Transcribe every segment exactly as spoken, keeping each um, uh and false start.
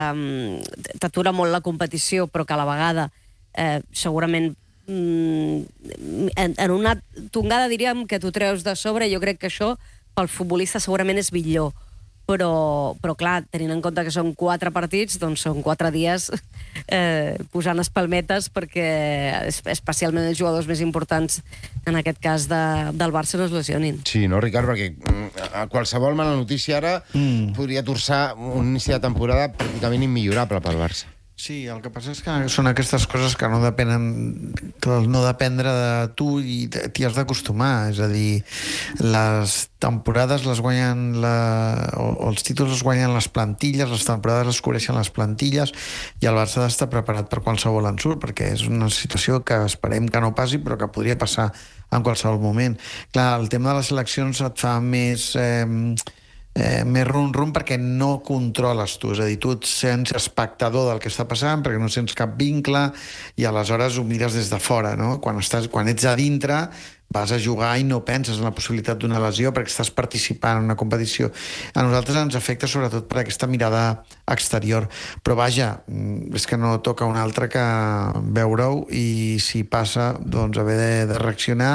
um, t'atura molt la competició, però que a la vegada eh, segurament um, en, en una tongada, diríem, que tu treus de sobre, jo crec que això pel futbolista segurament és millor. Però, però clar, tenint en compte que són quatre partits, doncs són quatre dies eh, posant espalmetes perquè especialment els jugadors més importants, en aquest cas de, del Barça, no es lesionin. Sí, no, Ricard? Perquè a qualsevol mala notícia ara mm. podria torçar un inici de temporada pràcticament immillorable pel Barça. Sí, el que passa és que són aquestes coses que no depenen, que no dependre de tu i t'hi has d'acostumar. És a dir, les temporades les guanyen, la, o, o els títols els guanyen les plantilles, les temporades les cobreixen les plantilles, i el Barça ha d'estar preparat per qualsevol ensurt, perquè és una situació que esperem que no passi, però que podria passar en qualsevol moment. Clar, el tema de les eleccions et fa més... Eh, Eh, més rum-rum perquè no controles tu, és a dir, tu et sents espectador del que està passant perquè no sents cap vincle i aleshores ho mires des de fora, no? Quan, estàs, quan ets a dintre vas a jugar i no penses en la possibilitat d'una lesió perquè estàs participant en una competició. A nosaltres ens afecta sobretot per aquesta mirada exterior, però vaja, és que no toca un altre que veure-ho i si passa, doncs haver de, de reaccionar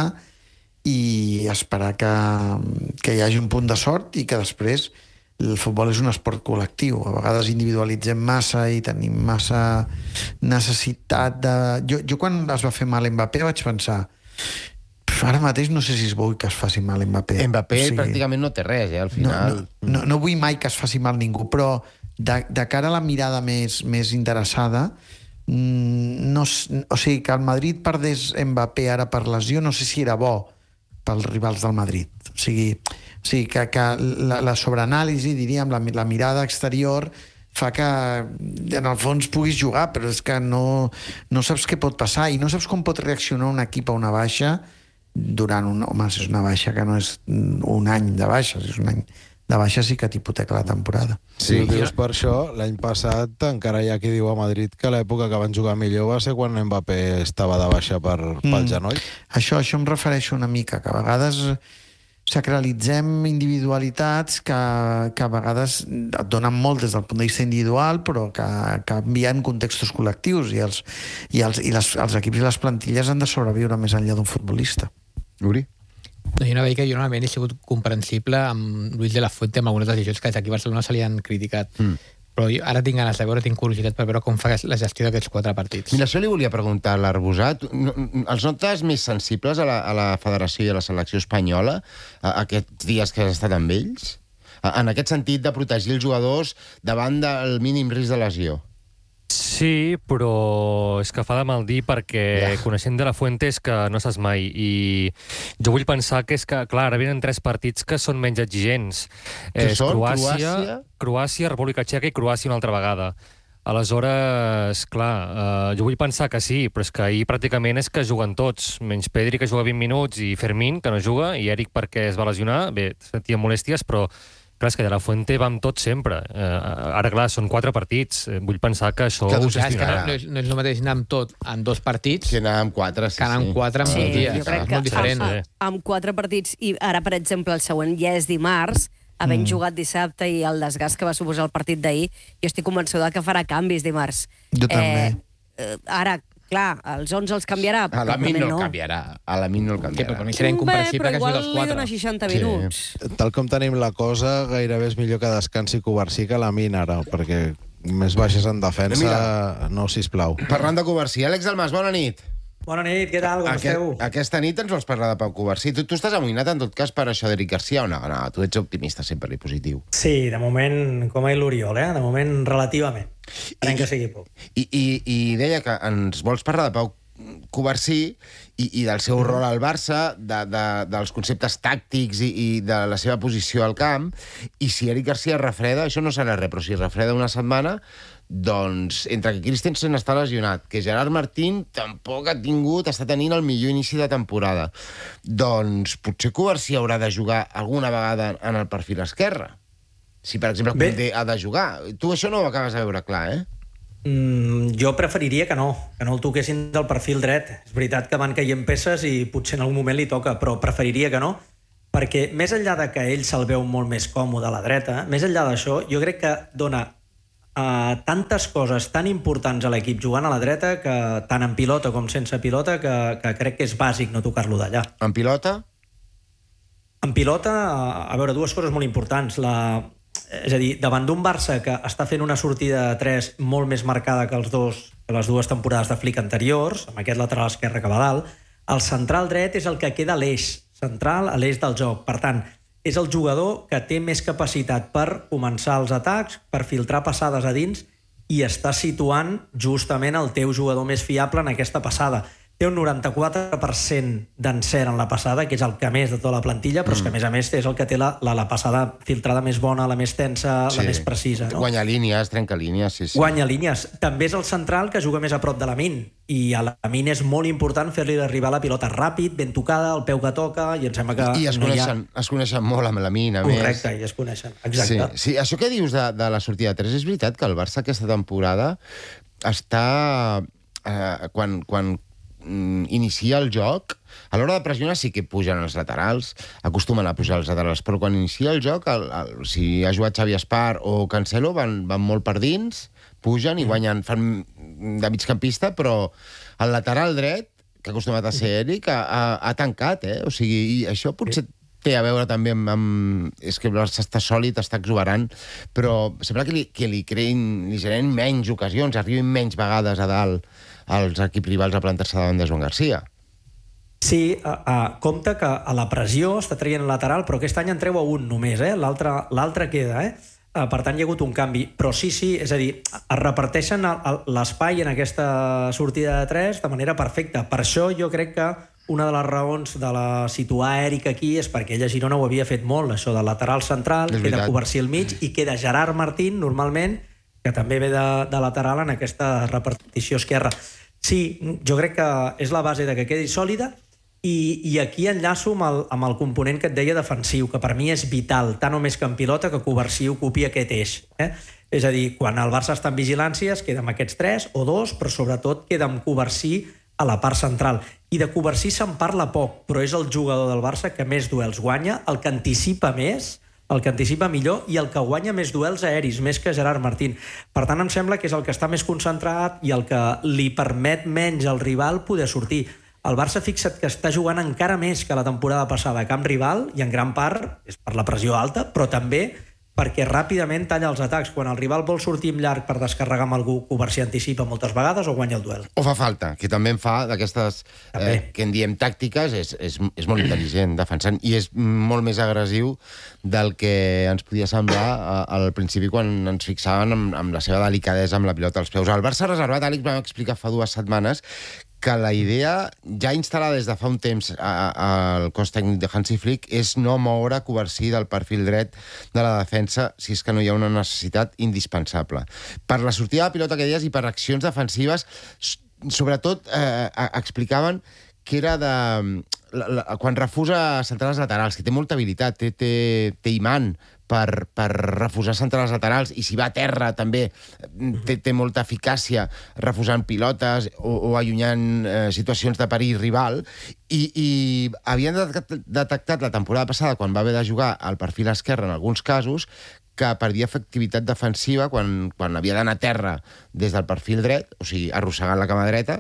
i esperar que, que hi hagi un punt de sort i que després el futbol és un esport col·lectiu. A vegades individualitzem massa i tenim massa necessitat de... Jo, jo quan es va fer mal Mbappé vaig pensar ara mateix no sé si es vull que es faci mal Mbappé. Mbappé o sigui, pràcticament no té res, eh, al final. No, no, no, no vull mai que es faci mal ningú, però de, de cara a la mirada més, més interessada, no, o sigui, que el Madrid perdés Mbappé ara per lesió, no sé si era bo pels rivals del Madrid. O sigui, o sigui que, que la, la sobreanàlisi, diríem, la, la mirada exterior fa que en el fons puguis jugar, però és que no, no saps què pot passar i no saps com pot reaccionar un equip a una baixa durant un... Home, és una baixa que no és un any de baixa, és un any de baixa sí que t'hipoteca la temporada. Sí, sí, dius per això, l'any passat encara hi ha qui diu a Madrid que l'època que van jugar millor va ser quan Mbappé estava de baixa per, pel mm. genoll. Això, això em refereixo una mica, que a vegades sacralitzem individualitats que, que a vegades et donen molt des del punt de vista individual, però que canvien contextos col·lectius i, els, i, els, i les, els equips i les plantilles han de sobreviure més enllà d'un futbolista. Uri? No, jo no veig que jo normalment he sigut comprensible amb Luis de la Fuente amb algunes decisions que aquí a Barcelona se li han criticat. Mm. Però jo ara tinc ganes de veure, tinc curiositat per veure com fa la gestió d'aquests quatre partits. Mira, això li volia preguntar a l'Arbusat. Els notes més sensibles a la, a la Federació i a la selecció espanyola a, aquests dies que has estat amb ells? A, en aquest sentit de protegir els jugadors davant del mínim risc de lesió? Sí, però és que fa de mal dir perquè yeah. coneixent de la Fuente és que no saps mai i jo vull pensar que és que, clar, ara venen tres partits que són menys exigents. Que és són? Croàcia, Croàcia? Croàcia, República Txeca i Croàcia una altra vegada. Aleshores, clar, eh, jo vull pensar que sí, però és que ahir pràcticament és que juguen tots, menys Pedri, que juga vint minuts, i Fermín, que no juga, i Eric perquè es va lesionar, bé, sentia molèsties, però clar, és que de la Fuente va amb tot sempre. Eh, ara, clar, són quatre partits. Eh, vull pensar que això que ho gestionarà. No és, no és el mateix anar amb tot en dos partits que anar amb quatre, sí, que anar amb quatre en sí, un dia. Jo crec és que molt diferent. amb, Eh? amb quatre partits, i ara, per exemple, el següent ja és dimarts, havent mm. jugat dissabte i el desgast que va suposar el partit d'ahir, jo estic convençuda que farà canvis dimarts. Jo també. Eh, ara, clar, els onze els canviarà. A la min no el canviarà. A la min no el canviarà. Que, però per mi serà incomprensible que jugui els quatre. Però igual li dona seixanta minuts. Sí. Tal com tenim la cosa, gairebé és millor que descansi Covarsí que la min ara, perquè més baixes en defensa, mira, no, sisplau. Parlant de Covarsí, Àlex Dalmas, bona nit. Bona nit, què tal, com Aquest, esteu? Aquesta nit ens vols parlar de Pau Covarsí. Tu, tu estàs amoïnat, en tot cas, per això d'Eric Garcia o no? No, tu ets optimista sempre i positiu. Sí, de moment, com a l'Oriol, eh? De moment, relativament. Esperem que sigui poc. I, i, I deia que ens vols parlar de Pau Covarsí i, i del seu rol al Barça, de, de, dels conceptes tàctics i, i de la seva posició al camp, i si Eric Garcia refreda, això no serà res, però si refreda una setmana, doncs, entre que Christensen està lesionat, que Gerard Martín tampoc ha tingut, està tenint el millor inici de temporada, doncs potser Covarsí haurà de jugar alguna vegada en el perfil esquerre. Si, per exemple, Koundé ha de jugar. Tu això no ho acabes de veure clar, eh? Mm, jo preferiria que no, que no el toquessin del perfil dret. És veritat que van caient peces i potser en algun moment li toca, però preferiria que no, perquè més enllà de que ell se'l veu molt més còmode a la dreta, més enllà d'això, jo crec que dona uh, tantes coses tan importants a l'equip jugant a la dreta, que tant en pilota com sense pilota, que, que crec que és bàsic no tocar-lo d'allà. En pilota? En pilota, a veure, dues coses molt importants. La, és a dir, davant d'un Barça que està fent una sortida de tres molt més marcada que, els dos, que les dues temporades de Flick anteriors, amb aquest lateral esquerre que va dalt, el central dret és el que queda a l'eix central, a l'eix del joc. Per tant, és el jugador que té més capacitat per començar els atacs, per filtrar passades a dins i està situant justament el teu jugador més fiable en aquesta passada. Té un noranta-quatre per cent d'encert en la passada, que és el que més de tota la plantilla, però és que, a més a més, és el que té la, la, la passada filtrada més bona, la més tensa, sí. la més precisa. No? Guanya línies, trenca línies, sí, sí. Guanya línies. També és el central que juga més a prop de Lamine, i a Lamine és molt important fer-li arribar la pilota ràpid, ben tocada, el peu que toca, i em sembla que... I es, no coneixen, ha... es coneixen molt amb Lamine, a Correcte, més. Correcte, i es coneixen, exacte. Sí, sí. Això que dius de, de la sortida de tres, és veritat que el Barça aquesta temporada està... Eh, quan... quan inicia el joc, a l'hora de pressionar sí que pugen els laterals, acostumen a pujar els laterals, però quan inicia el joc, el, el, si ha jugat Xavi Espar o Cancelo, van, van molt per dins, pugen i guanyen, fan de migcampista, però el lateral dret, que ha acostumat a ser Eric, ha, ha, ha tancat, eh? O sigui, i això potser té a veure també amb... amb és que el Barça està sòlid, està exuberant, però sembla que li, que li creïn, li generen menys ocasions, arribin menys vegades a dalt els equips rivals a plantar-se davant de Joan Garcia. Sí, uh, uh, compte que a la pressió està traient el lateral, però aquest any en treu a un només, eh? L'altre queda, eh? Uh, per tant, hi ha hagut un canvi. Però sí, sí, és a dir, es reparteixen l'espai en aquesta sortida de tres de manera perfecta. Per això jo crec que una de les raons de la situar Eric aquí és perquè ella a Girona ho havia fet molt, això del lateral central, queda Covarsí al mig i queda Gerard Martín, normalment, que també ve de, de lateral en aquesta repartició esquerra. Sí, jo crec que és la base de que quedi sòlida i, i aquí enllaço amb el, amb el component que et deia defensiu, que per mi és vital, tant o més que en pilota, que Covarsí ocupi aquest eix. Eh? És a dir, quan el Barça està en vigilància es queda amb aquests tres o dos, però sobretot queda amb Covarsí a la part central. I de Covarsí se'n parla poc, però és el jugador del Barça que més duels guanya, el que anticipa més, el que anticipa millor i el que guanya més duels aeris, més que Gerard Martín. Per tant, em sembla que és el que està més concentrat i el que li permet menys al rival poder sortir. El Barça, fixa't que està jugant encara més que la temporada passada a camp rival, i en gran part és per la pressió alta, però també perquè ràpidament talla els atacs. Quan el rival vol sortir en llarg per descarregar amb algú, Covarsí anticipa moltes vegades o guanya el duel. O fa falta, que també en fa d'aquestes eh, que en diem tàctiques, és, és, és molt intel·ligent defensant i és molt més agressiu del que ens podia semblar al principi quan ens fixaven amb, amb la seva delicadesa amb la pilota als peus. El Barça reservat, Àlex, vam explicar fa dues setmanes que la idea, ja instal·lada des de fa un temps al cos tècnic de Hansi Flick, és no moure Covarsí del perfil dret de la defensa si és que no hi ha una necessitat indispensable. Per la sortida de pilota que deies i per accions defensives, sobretot eh, explicaven que era de... La, la, quan refusa centrals laterals, que té molta habilitat, té, té, té imant per, per refusar centrals laterals, i si va a terra també té, té molta eficàcia refusant pilotes o, o allunyant eh, situacions de perill rival, i, i havien detectat la temporada passada, quan va haver de jugar al perfil esquerre en alguns casos, que perdia efectivitat defensiva quan, quan havia d'anar a terra des del perfil dret, o sigui, arrossegant la cama dreta,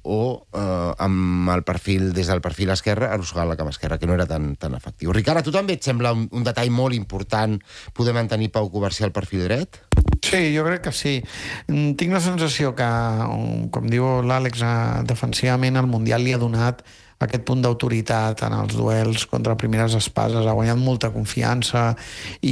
o eh, amb el perfil, des del perfil esquerre, arrossegant la cama esquerra, que no era tan, tan efectiu. Ricard, a tu també et sembla un, un detall molt important poder mantenir Pau Covarsí al perfil dret? Sí, jo crec que sí. Tinc la sensació que, com diu l'Àlex, defensivament el Mundial li ha donat aquest punt d'autoritat en els duels contra primeres espases, ha guanyat molta confiança i,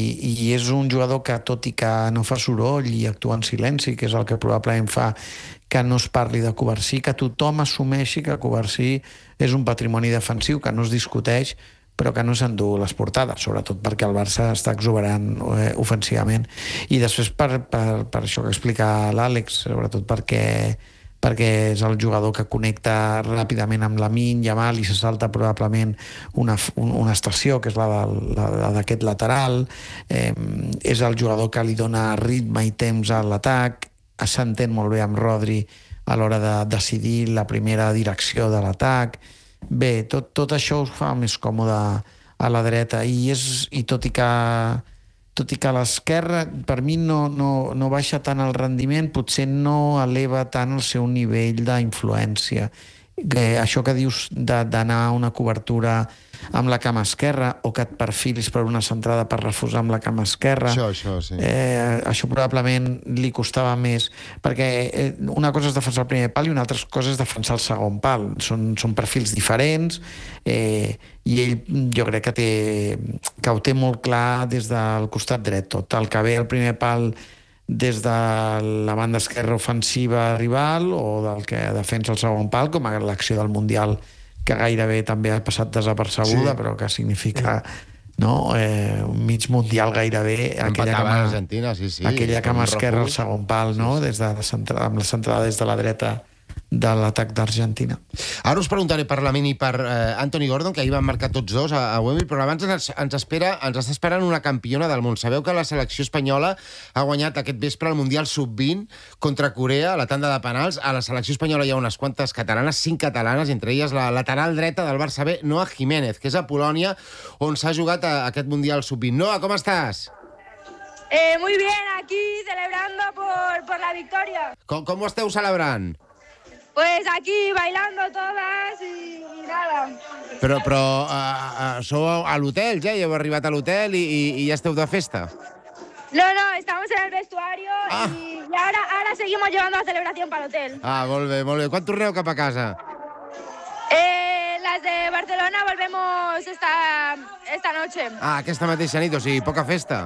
i és un jugador que, tot i que no fa soroll i actua en silenci, que és el que probablement fa que no es parli de Covarsí, que tothom assumeixi que Covarsí és un patrimoni defensiu, que no es discuteix, però que no s'endú les portades, sobretot perquè el Barça està exuberant eh, ofensivament. I després per, per, per això que explica l'Àlex, sobretot perquè perquè és el jugador que connecta ràpidament amb Lamine Yamal i se salta probablement una, una estació, que és la, de, la d'aquest lateral. Eh, és el jugador que li dona ritme i temps a l'atac, s'entén molt bé amb Rodri a l'hora de decidir la primera direcció de l'atac. Bé, tot, tot això us fa més còmode a la dreta, i, és, i tot i que tot i que a l'esquerra per mi no, no, no baixa tant el rendiment, potser no eleva tant el seu nivell d'influència. Que això que dius d'anar a una cobertura amb la cama esquerra o que et perfilis per una centrada per refusar amb la cama esquerra, Això, això, sí. eh, això probablement li costava més, perquè eh, una cosa és defensar el primer pal i una altra cosa és defensar el segon pal. Són, són perfils diferents, eh, i ell jo crec que, té, que ho té molt clar des del costat dret tot. El que ve al primer pal des de la banda esquerra ofensiva rival o del que defensa el segon pal, com a l'acció del Mundial, que gairebé també ha passat desapercebuda, sí. però que significa no, eh, un mig Mundial gairebé. Aquella cama, Argentina, sí, sí. aquella cama esquerra al segon pal, no? Des de la centrada, amb la centrada des de la dreta de l'atac d'Argentina. Ara us preguntaré per Lamine i per eh, Anthony Gordon, que ahir van marcar tots dos a, a Wembley, però abans ens, ens, espera, ens està esperant una campiona del món. Sabeu que la selecció espanyola ha guanyat aquest vespre el Mundial sub vint contra Corea, a la tanda de penals. A la selecció espanyola hi ha unes quantes catalanes, cinc catalanes, entre elles la lateral dreta del Barça B, Noa Jiménez, que és a Polònia, on s'ha jugat a, a aquest Mundial sub vint. Noa, com estàs? Eh, muy bien, aquí celebrando por, por la victoria. Com, com ho esteu celebrant? Pues aquí bailando todas y, y nada. Però, però uh, uh, sou a l'hotel ja? Ja heu arribat a l'hotel i, i, i ja esteu de festa? No, no, estamos en el vestuario ah. y, y ahora, ahora seguimos llevando la celebración para el hotel. Ah, molt bé, molt bé. Quan torneu cap a casa? Eh, las de Barcelona volvemos esta, esta noche. Ah, aquesta mateixa nit, o sigui, poca festa.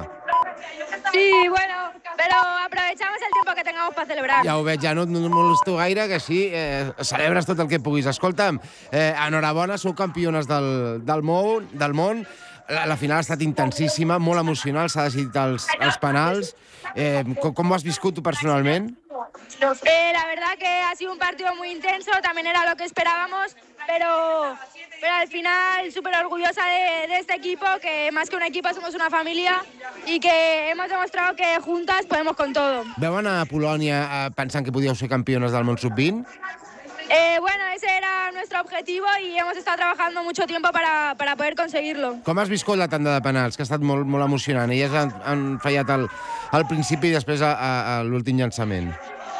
Sí, bueno, pero aprovechamos el tiempo que tengamos para celebrar. Ja ho veig, ja no et molesto gaire, que així eh, celebres tot el que puguis. Escolta'm, eh, enhorabona, sou campiones del, del món, del món. La, la final ha estat intensíssima, molt emocional, s'ha decidit els, els penals. Eh, com, com ho has viscut tu personalment? Eh, la verdad que ha sido un partido muy intenso, también era lo que esperábamos, pero, pero al final súper orgullosa de, de este equipo, que más que un equipo somos una familia y que hemos demostrado que juntas podemos con todo. Veu anar a Polònia eh, pensant que podíeu ser campiones del món sub vint? Eh, bueno, ese era nuestro objetivo y hemos estado trabajando mucho tiempo para, para poder conseguirlo. Com has viscut la tanda de penals, que ha estat molt, molt emocionant? Elles han, han fallat al, al principi i després a, a, a l'últim llançament.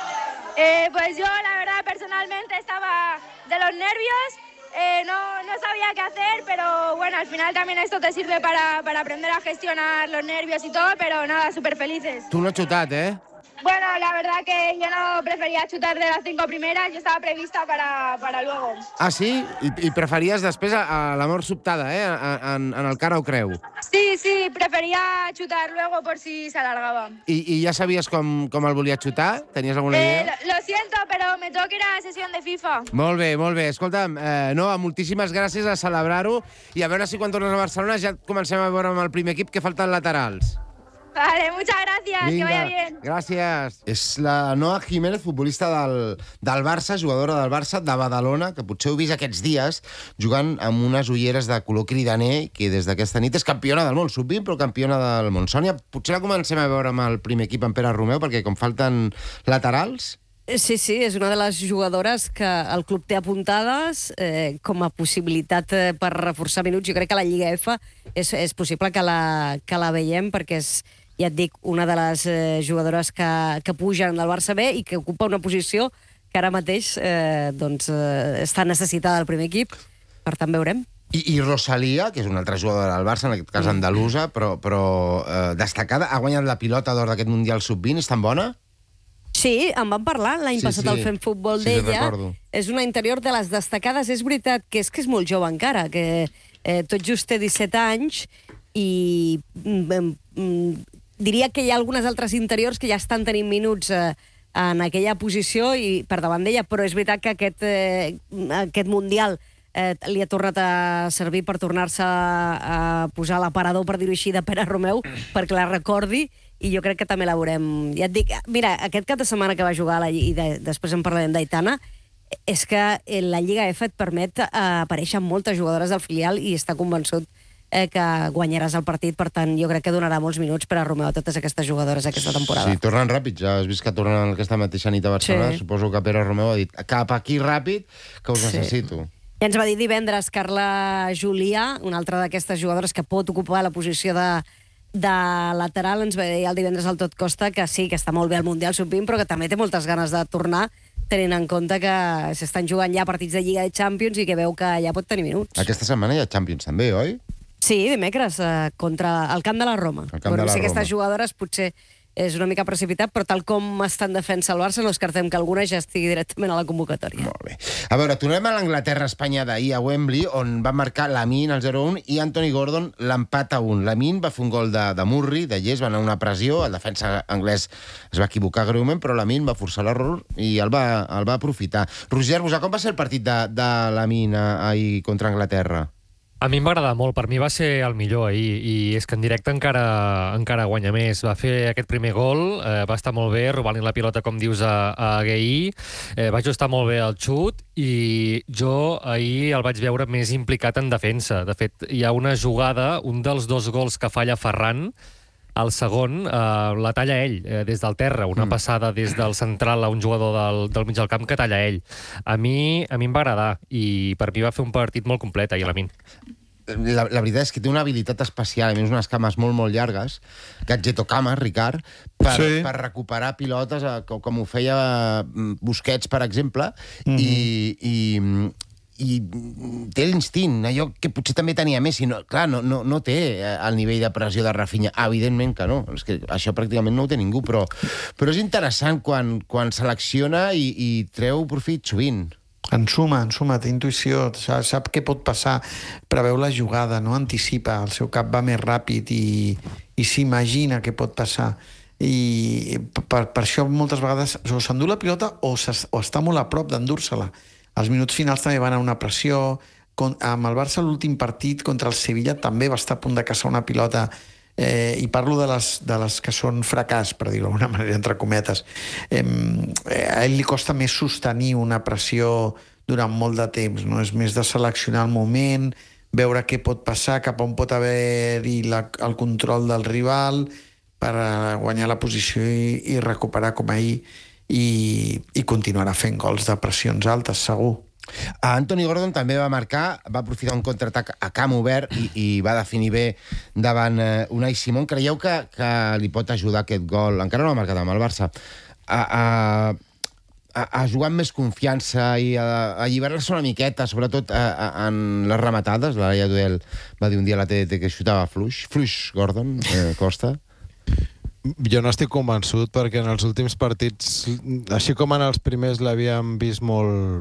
Eh, pues yo, la verdad, personalmente estaba de los nervios, eh, no, no sabía qué hacer, pero bueno, al final también esto te sirve para, para aprender a gestionar los nervios y todo, pero nada, súper felices. Tu no has xutat, eh? Bueno, la verdad que yo no prefería chutar de las cinco primeras, yo estaba prevista para, para luego. Ah, sí? I, i preferies després a, a la mort sobtada, eh? En, en el cara o creu. Sí, sí, prefería chutar luego por si se alargaba. I, i ja sabies com, com el volia xutar? Tenies alguna Eh, idea? lo, lo siento, pero me tengo que ir a la sesión de FIFA. Molt bé, molt bé. Escolta'm, eh, Noa, moltíssimes gràcies, a celebrar-ho, i a veure si quan tornes a Barcelona ja comencem a veure amb el primer equip que falten laterals. Vale, muchas gracias, que vaya bien. Gràcies. És la Noa Jiménez, futbolista del, del Barça, jugadora del Barça de Badalona, que potser heu vist aquests dies jugant amb unes ulleres de color cridaner, que des d'aquesta nit és campiona del món, sub vint, però campiona del món. Sònia, potser la comencem a veure amb el primer equip, amb Pere Romeu, perquè com falten laterals... Sí, sí, és una de les jugadores que el club té apuntades eh, com a possibilitat eh, per reforçar minuts. Jo crec que la Lliga F és, és possible que la, que la veiem, perquè és, ja et dic, una de les eh, jugadores que, que pugen del Barça B i que ocupa una posició que ara mateix eh, doncs, eh, està necessitada del primer equip. Per tant, veurem. I, I Rosalia, que és una altra jugadora del Barça, en aquest cas andalusa, però, però eh, destacada, ha guanyat la pilota d'or d'aquest Mundial sub vint. És tan bona? Sí, en vam parlar l'any Sí, passat sí. al Fem Futbol Sí, sí, d'ella. recordo. És una interior de les destacades. És veritat que és que és molt jove encara, que eh, tot just té disset anys i mm, mm, diria que hi ha algunes altres interiors que ja estan tenint minuts eh, en aquella posició i per davant d'ella, però és veritat que aquest, eh, aquest Mundial eh, li ha tornat a servir per tornar-se a, a posar l'aparador, per dir-ho així, de Pere Romeu, perquè la recordi, i jo crec que també la veurem. Ja et dic, mira, aquest cap de setmana que va jugar a la Lliga, i de, després en parlarem d'Aitana, és que la Lliga F et permet eh, aparèixer amb moltes jugadores del filial i està convençut eh, que guanyaràs el partit. Per tant, jo crec que donarà molts minuts per a Romeu a totes aquestes jugadores aquesta temporada. Sí, tornen ràpid. Ja has vist que tornen aquesta mateixa nit a Barcelona. Sí. Suposo que Pere Romeu ha dit cap aquí ràpid, que us Sí. necessito. Ja ens va dir divendres Carla Julià, una altra d'aquestes jugadores que pot ocupar la posició de, De lateral ens va dir el divendres al Tot Costa que sí, que està molt bé al Mundial sub vint, però que també té moltes ganes de tornar, tenint en compte que s'estan jugant ja partits de Lliga de Champions i que veu que ja pot tenir minuts. Aquesta setmana hi ha Champions també, oi? Sí, dimecres, eh, contra el camp de la Roma. El camp de la si aquestes Roma. jugadores potser és una mica precipitat, però tal com està en defensa el Barça, no descartem que alguna ja estigui directament a la convocatòria. Molt bé. A veure, tornem a l'Anglaterra-Espanya d'ahir a Wembley, on va marcar Lamine al zero a un i Anthony Gordon l'empat a un. Lamine va fer un gol de, de Murray, de llest, va anar a una pressió, el defensa anglès es va equivocar greument, però Lamine va forçar l'error i el va, el va aprofitar. Roger Busà, com va ser el partit de, de Lamine ahir contra Anglaterra? A mi em va agradar molt, per mi va ser el millor ahir, i és que en directe encara, encara guanya més. Va fer aquest primer gol, eh, va estar molt bé, robant-li la pilota, com dius, a, a Gueí, eh, va ajustar molt bé el xut, i jo ahir el vaig veure més implicat en defensa. De fet, hi ha una jugada, un dels dos gols que falla Ferran, el segon, eh, la talla ell, eh, des del terra, una mm. passada des del central a un jugador del, del mig del camp que talla ell. A mi, a mi em va agradar, i per mi va fer un partit molt complet ahir, Lamine. La, la veritat és que té una habilitat especial, a més unes cames molt, molt llargues, gadgetocames, Ricard, per, sí. per recuperar pilotes, eh, com, com ho feia Busquets, per exemple, mm-hmm. i... i i té l'instint, allò que potser també tenia Messi. No, clar, no, no, no té el nivell de pressió de Rafinha. Evidentment que no. És que això pràcticament no ho té ningú, però, però és interessant quan, quan selecciona i, i treu profit sovint. En suma, en suma, té intuïció, sap, sap què pot passar, preveu la jugada, no anticipa, el seu cap va més ràpid i, i s'imagina què pot passar. I per, per això moltes vegades o s'endú la pilota o, o està molt a prop d'endur-se-la. Els minuts finals també van a una pressió. Amb el Barça l'últim partit contra el Sevilla també va estar a punt de caçar una pilota, eh, i parlo de les, de les que són fracàs, per dir-ho d'alguna manera, entre cometes. Eh, a ell li costa més sostenir una pressió durant molt de temps, no? És més de seleccionar el moment, veure què pot passar, cap on pot haver-hi el control del rival per guanyar la posició i, i recuperar com ahir. I, i continuarà fent gols de pressions altes, segur. Anthony Gordon també va marcar, va aprofitar un contraatac a camp obert i, i va definir bé davant eh, Unai Simón. Creieu que, que li pot ajudar aquest gol? Encara no ha marcat amb el Barça. A, a, a, a jugar amb més confiança i a, a alliberar-se una miqueta, sobretot a, a, en les rematades. La Laia Duel va dir un dia a la T D T que xutava fluix. Fluix, Gordon, eh, Costa. Jo no estic convençut, perquè en els últims partits, així com en els primers l'havíem vist molt,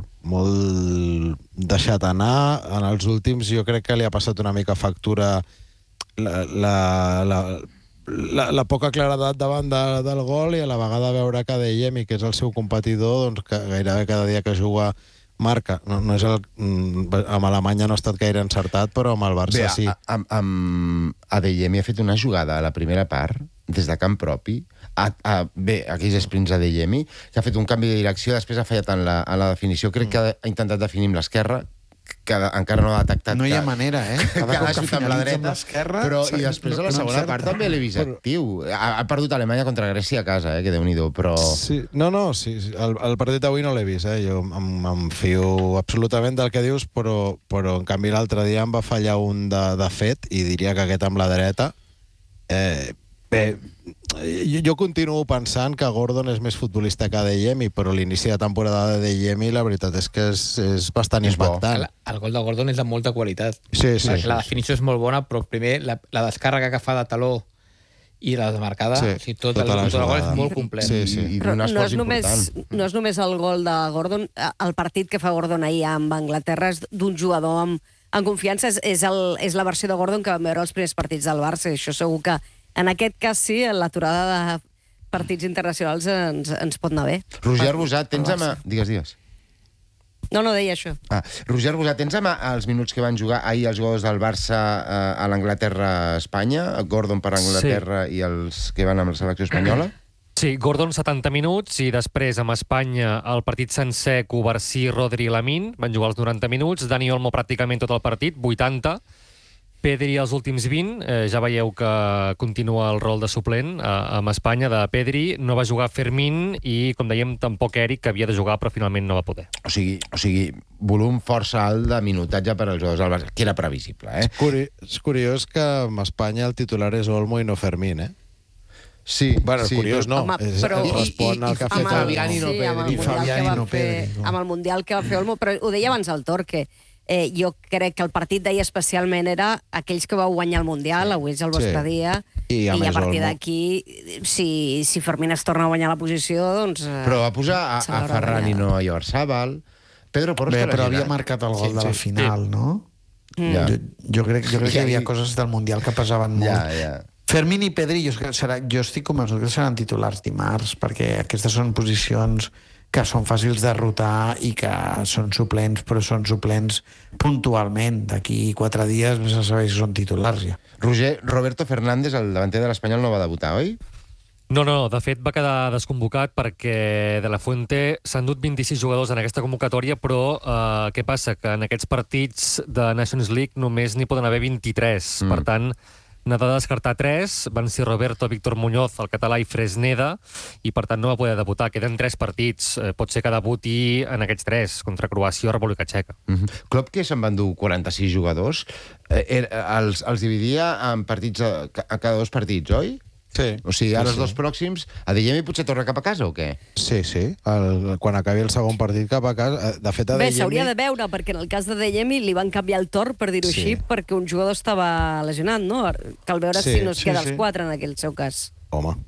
molt deixat anar, en els últims jo crec que li ha passat una mica factura la, la, la, la, la poca claredat davant de, del gol, i a la vegada veure que Adeyemi, que és el seu competidor, doncs que gairebé cada dia que juga marca. No, no és el, amb Alemanya no ha estat gaire encertat, però amb el Barça Bé, sí. Amb, amb Adeyemi ha fet una jugada a la primera part, des de camp propi, a, a, bé, aquells sprints a Adeyemi, que ha fet un canvi de direcció, després ha fallat en la, en la definició. Crec que ha intentat definir amb l'esquerra, que encara no ha detectat... No hi ha que, manera, eh? Cada que cop que finalitza amb la dreta, amb però i després a la segona no part també l'he vist actiu. Ha, ha perdut Alemanya contra Grècia a casa, eh? Que Déu-n'hi-do, però... Sí, no, no, sí, sí. El, el partit d'avui no l'he vist, eh? Jo em, em fio absolutament del que dius, però, però en canvi l'altre dia em va fallar un de, de fet, i diria que aquest amb la dreta... Eh, bé, jo, jo continuo pensant que Gordon és més futbolista que Adeyemi, però l'inici de temporada d'Adeyemi la veritat és que és, és bastant impactant. El, el gol de Gordon és de molta qualitat. Sí, sí. La, sí la definició és molt bona, però primer la, la descàrrega que fa de taló i la desmarcada, sí, o sigui, tot tota el, tot el gol és molt complet. Sí, sí. I, i però no és, només, no és només el gol de Gordon, el partit que fa Gordon ahir amb Anglaterra és d'un jugador amb, amb confiança, és, és, el, és la versió de Gordon que vam veure els primers partits del Barça, i això segur que en aquest cas sí, l'aturada de partits internacionals ens, ens pot anar bé. Roger Busà, tens amb... Digues, digues. No, no deia això. Ah, Roger Busà, tens amb els minuts que van jugar ahir els jugadors del Barça eh, a l'Anglaterra-Espanya, Gordon per Anglaterra sí. I els que van amb la selecció espanyola? Sí, Gordon setanta minuts, i després amb Espanya el partit sencer, Covarsí, Rodri i Lamine van jugar els noranta minuts, Dani Olmo pràcticament tot el partit, vuitanta, Pedri els últims vint. Eh, ja veieu que continua el rol de suplent eh, amb Espanya, de Pedri. No va jugar Fermín i, com dèiem, tampoc Eric, que havia de jugar, però finalment no va poder. O sigui, o sigui volum força alt de minutatge per als jugadors del Barça, que era previsible, eh? És, curi és curiós que amb Espanya el titular és Olmo i no Fermín, eh? Sí, bueno, sí, curiós no, home, és, però- respon i- al i- que ha i fet Fabián i no sí, amb el Pedri. I Mundial Fabián que i va no fer, Pedri, no. amb el Mundial que va fer Olmo, però ho deia abans el Tor, que eh, jo crec que el partit d'ahir especialment era aquells que vau guanyar el Mundial, avui és el vostre Sí. dia, I a i a més partir Olmo. d'aquí, si, si Fermín es torna a guanyar la posició, doncs... Eh, Però va posar a, se a l'haurà Ferran i guanyada. no a Iorzábal. Pedro Porro Bé, està però havia lesionat. marcat el gol Sí, de la sí. final, no? Ja. Jo, jo crec, jo crec que Ja, hi havia i- coses del Mundial que pesaven molt. Ja, ja. Fermín i Pedri, jo, crec que serà, jo estic convençut que seran titulars dimarts, perquè aquestes són posicions que són fàcils de rotar i que són suplents, però són suplents puntualment. D'aquí quatre dies no se saber si són titulars ja. Roger, Roberto Fernández, el davanter de l'Espanyol, no va debutar, oi? No, no, de fet va quedar desconvocat perquè de la Fuente s'han dut vint-i-sis jugadors en aquesta convocatòria, però eh, què passa? Que en aquests partits de Nations League només n'hi poden haver vint-i-tres. Mm. Per tant, n'ha de descartar tres, van ser Roberto, Víctor Muñoz, el català i Fresneda, i per tant no va poder debutar. Queden tres partits. Eh, pot ser que debuti en aquests tres, contra Croàcia o República Txeca. Mm -hmm. Klopp, que se'n van dur quaranta-sis jugadors, eh, era, els, els dividia en partits a, a cada dos partits, oi? Sí. O sigui, ara sí, els dos pròxims, Adeyemi potser torna cap a casa o què? Sí, sí. El, quan acabi el segon partit cap a casa... De fet, Bé, Adeyemi... s'hauria de veure, perquè en el cas de Dejemi li van canviar el torn, per dir-ho Sí. així, perquè un jugador estava lesionat, no? Cal veure Sí, si no es sí, queda sí. els quatre en aquell seu cas. Home,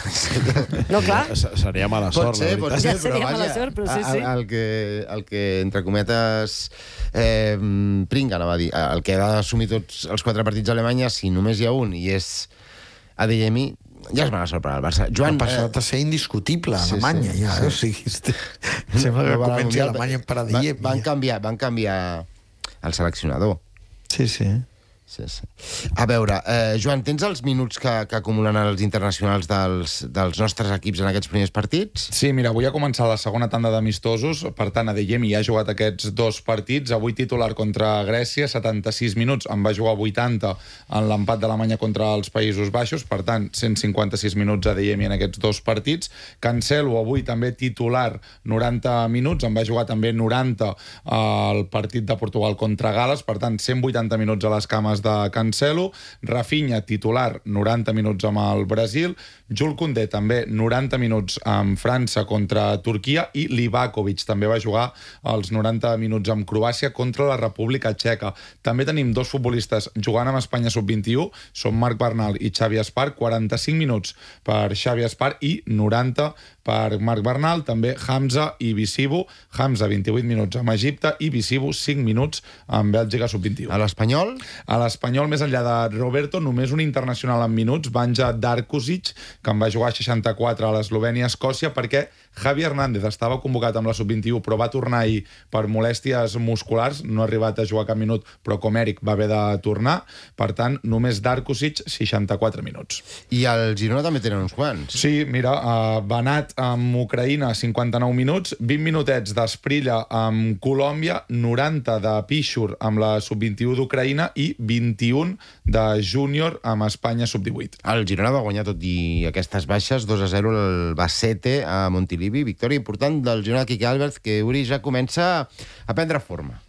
No, clar. se- seria mala Pot sort, ser, la pot veritat. ser, Ja però seria vaja, mala sort, però sí, sí. El, el, que, el que, entre cometes, eh, pringa, anava a dir, el que ha d'assumir tots els quatre partits a Alemanya, si només hi ha un i és Adeyemi, ja és mala sort per al Barça. Joan, Ha passat a ser indiscutible a sí, Alemanya, sí, ja. sí. O sigui, este... sembla que no va al comenci Mundial, Alemanya per a va- Diem. van, canviar, van canviar el seleccionador. Sí, sí. Sí, sí. A veure, eh, Joan, tens els minuts que, que acumulen els internacionals dels, dels nostres equips en aquests primers partits? Sí, mira, avui ha començat la segona tanda d'amistosos, per tant, Adeyemi ja ha jugat aquests dos partits, avui titular contra Grècia, setanta-sis minuts, en va jugar vuitanta en l'empat d'Alemanya contra els Països Baixos, per tant, cent cinquanta-sis minuts Adeyemi en aquests dos partits. Cancelo avui també titular, noranta minuts, en va jugar també noranta al partit de Portugal contra Gales, per tant, cent vuitanta minuts a les cames de Cancelo. Rafinha, titular, noranta minuts amb el Brasil. Jules Koundé, també noranta minuts amb França contra Turquia, i Livakovic també va jugar els noranta minuts amb Croàcia contra la República Txeca. També tenim dos futbolistes jugant amb Espanya sub vint-i-u, són Marc Bernal i Xavi Espar, quaranta-cinc minuts per Xavi Espar i noranta per Marc Bernal, també Hamza i Bisibu. Hamza, vint-i-vuit minuts amb Egipte, i Bisibu, cinc minuts amb Bèlgica sub vint-i-u. A l'Espanyol? A l'Espanyol, més enllà de Roberto, només un internacional en minuts, Banja Darkusic, que en va jugar seixanta-quatre a l'Eslovènia-Escòcia, perquè Javi Hernández estava convocat amb la sub vint-i-u, però va tornar ahir per molèsties musculars, no ha arribat a jugar cap minut, però com Eric va haver de tornar. Per tant, només Darkusic, seixanta-quatre minuts. I el Girona també tenen uns quants. Sí, mira, uh, Banat amb Ucraïna, cinquanta-nou minuts, vint minutets d'Esprilla amb Colòmbia, noranta de Pichur amb la sub vint-i-u d'Ucraïna i vint-i-un de Júnior amb Espanya sub divuit. El Girona va guanyar tot i aquestes baixes, dos a zero el Basete a Montilivi, victòria important del Girona de Quique Álvarez, que Uri ja comença a prendre forma.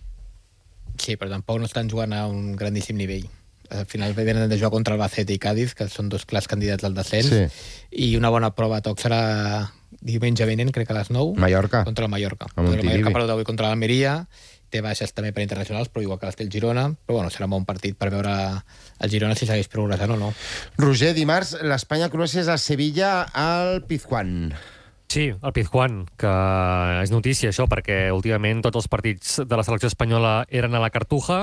Sí, però tampoc no estan jugant a un grandíssim nivell. Al final venen de jugar contra el Albacete i Cádiz, que són dos clars candidats al descens, Sí. i una bona prova a toc serà diumenge vinent, crec que a les nou, Mallorca. contra el Mallorca. A Montilivi. El Mallorca, però avui contra l'Almeria, té baixes també per internacionals, però igual que les té el Girona, però bueno, serà un bon partit per veure el Girona si segueix progressant o no. Roger, dimarts l'Espanya-Croàcia és a Sevilla al Pizjuán. Sí, el Pizjuán, que és notícia això, perquè últimament tots els partits de la selecció espanyola eren a la Cartuja,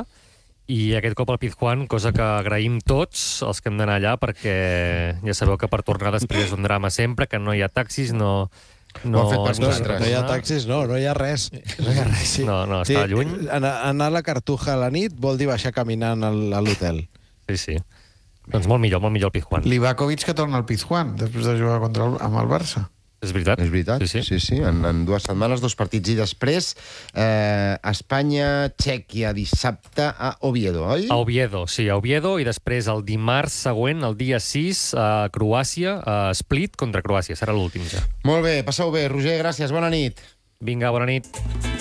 i aquest cop al Pizjuán, cosa que agraïm tots els que hem d'anar allà, perquè ja sabeu que per tornar després és un drama sempre, que no hi ha taxis, no... Ho han fet per No, vosaltres. no hi ha taxis, no, no hi ha res. No hi ha res, sí. No, no, està lluny. Anar, anar a la Cartuja a la nit vol dir baixar caminant al, a l'hotel. Sí, sí. Doncs molt millor, molt millor el Pizjuán. Livakovic que torna al Pizjuán després de jugar contra el, amb el Barça. És veritat. És veritat, Sí, sí. sí, sí. En, en dues setmanes, dos partits. I després, eh, Espanya, Txèquia, dissabte a Oviedo, oi? A Oviedo, sí, a Oviedo, i després el dimarts següent, el dia sis, a Croàcia, a Split contra Croàcia. Serà l'últim ja. Molt bé, passeu bé. Roger, gràcies, bona nit. Vinga, bona nit.